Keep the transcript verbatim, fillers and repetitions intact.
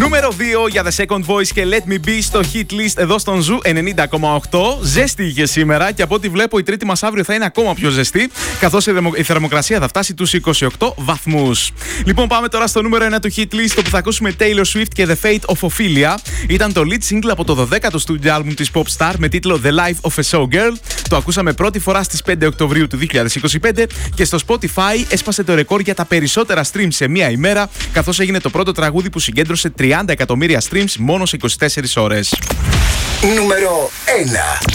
Νούμερο δύο για The Second Voice και Let Me Be στο hit list εδώ στον Ζου ενενήντα κόμμα οκτώ. Ζέστη είχε σήμερα και από ό,τι βλέπω η τρίτη μας αύριο θα είναι ακόμα πιο ζεστή, καθώς η, η θερμοκρασία θα φτάσει τους είκοσι οκτώ βαθμούς. Λοιπόν, πάμε τώρα στο νούμερο ένα του hit list, όπου θα ακούσουμε Taylor Swift και The Fate of Ophelia. Ήταν το lead single από το δωδέκατο studio album της pop star με τίτλο The Life of a Showgirl. Το ακούσαμε πρώτη φορά στις πέντε Οκτωβρίου του δύο χιλιάδες είκοσι πέντε και στο Spotify έσπασε το ρεκόρ για τα περισσότερα streams σε μία ημέρα, καθώς έγινε το πρώτο τραγούδι που συγκέντρωσε τριάντα εκατομμύρια streams μόνο σε είκοσι τέσσερις ώρες. Νούμερο ένα.